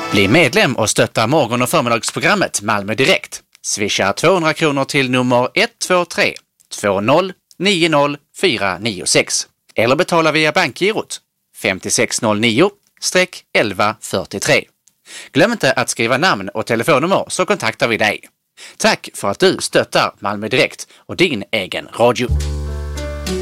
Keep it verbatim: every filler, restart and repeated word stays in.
Bli medlem och stötta morgon- och förmiddagsprogrammet Malmö Direkt. Swisha tvåhundra kronor till nummer ett två tre två noll nio noll fyra nio sex eller betala via bankgirot fem sex noll nio elva fyrtiotre. Glöm inte att skriva namn och telefonnummer så kontaktar vi dig. Tack för att du stöttar Malmö Direkt och din egen radio.